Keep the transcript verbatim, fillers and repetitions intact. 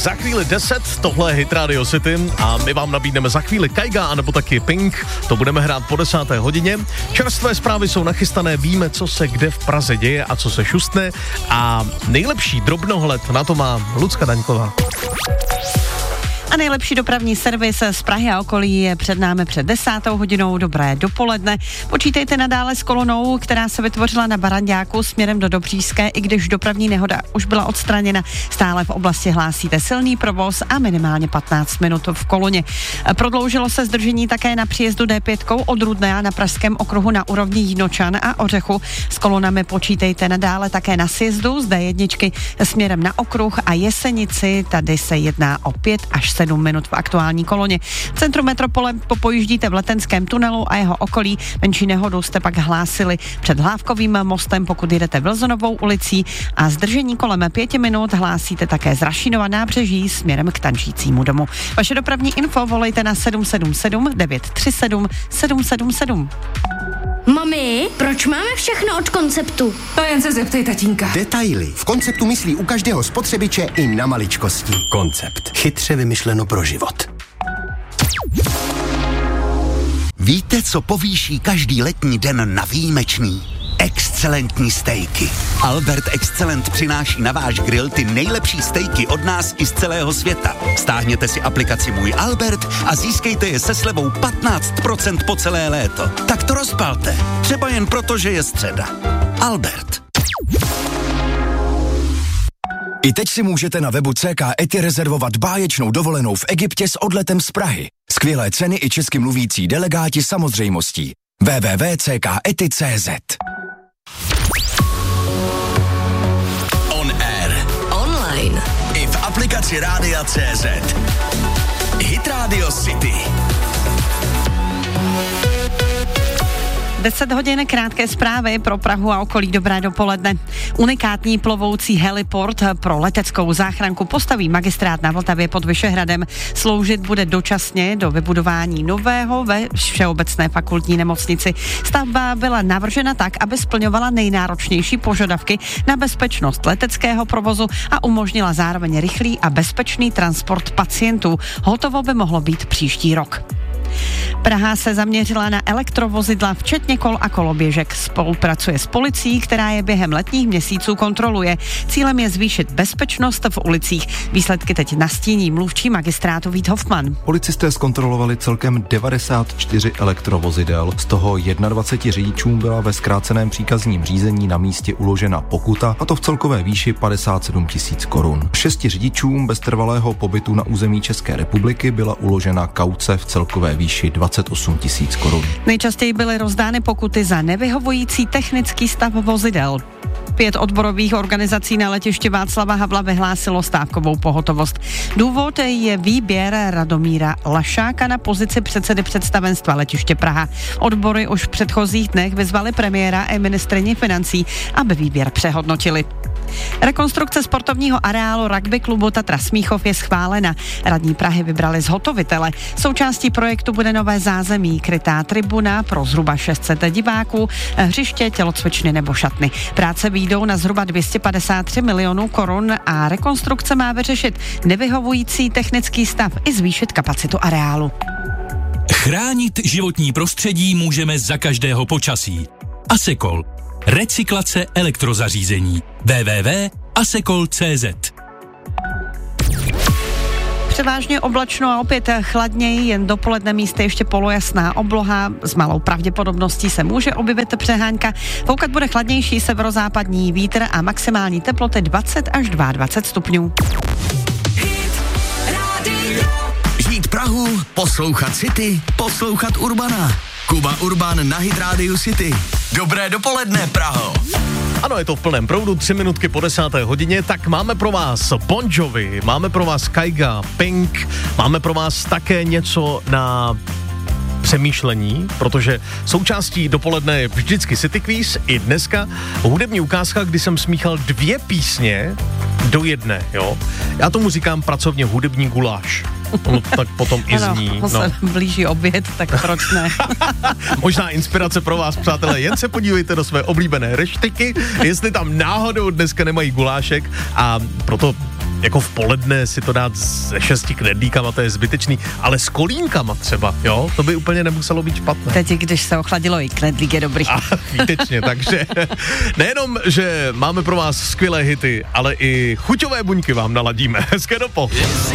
za chvíli deset, tohle je Hit Radio City a my vám nabídneme za chvíli Kaiga anebo taky Pink, to budeme hrát po desáté hodině. Čerstvé zprávy jsou nachystané, víme, co se kde v Praze děje a co se šustne a nejlepší drobnohled na to má Lucka Daňková. A nejlepší dopravní servis z Prahy a okolí je před námi před desátou hodinou. Dobré dopoledne. Počítejte nadále s kolonou, která se vytvořila na Baranďáku směrem do Dobříšské, i když dopravní nehoda už byla odstraněna. Stále v oblasti hlásíte silný provoz a minimálně patnáct minut v koloně. Prodloužilo se zdržení také na příjezdu D pět od Rudné na Pražském okruhu na úrovni Jinočan a Ořechu. S kolonami počítejte nadále také na sjezdu z D jedna směrem na okruh a Jesenici. Tady se jedná o pět až sedm minut v aktuální koloně. V centru metropole popojíždíte v Letenském tunelu a jeho okolí. Menší nehodu jste pak hlásili před Hlávkovým mostem, pokud jedete Vilzonovou ulicí a zdržení kolem pěti minut hlásíte také z Rašínova nábřeží směrem k Tančícímu domu. Vaše dopravní info volejte na sedm sedm sedm devět tři sedm sedm sedm sedm. Mami, proč máme všechno od Konceptu? To jen se zeptej tatínka. Detaily. V Konceptu myslí u každého spotřebiče i na maličkosti. Koncept. Chytře vymyšleno pro život. Víte, co povýší každý letní den na výjimečný? Excelentní stejky. Albert Excellent přináší na váš grill ty nejlepší stejky od nás i z celého světa. Stáhněte si aplikaci Můj Albert a získejte je se slevou patnáct procent po celé léto. Tak to rozpalte. Třeba jen proto, že je středa. Albert. I teď si můžete na webu C K Ety rezervovat báječnou dovolenou v Egyptě s odletem z Prahy. Skvělé ceny i česky mluvící delegáti samozřejmostí. w w w tečka c k ety tečka c z On air. Online. I v aplikaci Rádia C Z. Hit Radio City. deset hodin krátké zprávy pro Prahu a okolí. Dobré dopoledne. Unikátní plovoucí heliport pro leteckou záchranku postaví magistrát na Vltavě pod Vyšehradem. Sloužit bude dočasně do vybudování nového ve Všeobecné fakultní nemocnici. Stavba byla navržena tak, aby splňovala nejnáročnější požadavky na bezpečnost leteckého provozu a umožnila zároveň rychlý a bezpečný transport pacientů. Hotovo by mohlo být příští rok. Praha se zaměřila na elektrovozidla, včetně kol a koloběžek. Spolupracuje s policií, která je během letních měsíců kontroluje. Cílem je zvýšit bezpečnost v ulicích. Výsledky teď nastíní mluvčí magistrátu Vít Hofman. Policisté zkontrolovali celkem devadesát čtyři elektrovozidel, z toho dvacet jedna řidičům byla ve zkráceném příkazním řízení na místě uložena pokuta, a to v celkové výši padesát sedm tisíc korun. Šesti řidičům bez trvalého pobytu na území České republiky byla uložena kauce v celkové výši dvacet osm tisíc korun. Nejčastěji byly rozdány pokuty za nevyhovující technický stav vozidel. Pět odborových organizací na letišti Václava Havla vyhlásilo stávkovou pohotovost. Důvod je výběr Radomíra Lašáka na pozici předsedy představenstva letiště Praha. Odbory už v předchozích dnech vyzvali premiéra i ministryni financí, aby výběr přehodnotili. Rekonstrukce sportovního areálu rugby klubu Tatra Smíchov je schválena. Radní Prahy vybrali zhotovitele. Součástí projektu bude nové zázemí, krytá tribuna pro zhruba šest set diváků, hřiště, tělocvičny nebo šatny. Práce výjdou na zhruba dvě stě padesát tři milionů korun a rekonstrukce má vyřešit nevyhovující technický stav i zvýšit kapacitu areálu. Chránit životní prostředí můžeme za každého počasí. Asekol. Recyklace elektrozařízení. w w w tečka asekol tečka c z. Převážně oblačno a opět chladněji, jen dopoledne místy ještě polojasná obloha. S malou pravděpodobností se může objevit přehánka. Foukat bude chladnější severozápadní vítr a maximální teploty dvacet až dvacet dva stupňů. Žít Prahu, poslouchat City, poslouchat Urbana. Kuba Urban na Hit Radio City. Dobré dopoledne, Praho. Ano, je to v plném proudu, tři minutky po desáté hodině, tak máme pro vás Bon Jovi, máme pro vás Kaiga, Pink, máme pro vás také něco na přemýšlení, protože součástí dopoledne je vždycky City Quiz, i dneska hudební ukázka, kdy jsem smíchal dvě písně do jedné, jo. Já tomu říkám pracovně hudební guláš. No, tak potom i zní. Ano, se no. blíží oběd, tak proč ne? Možná inspirace pro vás, přátelé, jen se podívejte do své oblíbené reštiky, jestli tam náhodou dneska nemají gulášek, a proto jako v poledne si to dát ze šesti knedlíkama, to je zbytečný, ale s kolínkama třeba, jo, to by úplně nemuselo být špatné. Teď, když se ochladilo, i knedlík je dobrý. A výtečně, takže nejenom, že máme pro vás skvělé hity, ale i chuťové buňky vám naladíme. Hezké dopo.